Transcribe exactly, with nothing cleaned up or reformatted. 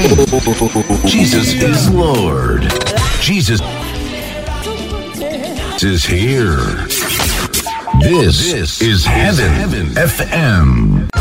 Jesus is Lord. Jesus is here. This is Heaven F M.